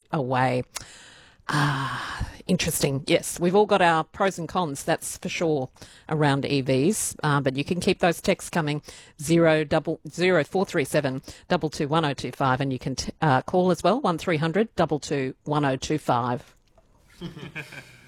away. Interesting. Yes, we've all got our pros and cons, that's for sure, around EVs. But you can keep those texts coming, 0437 221 and you can call as well, 1300 222 1025.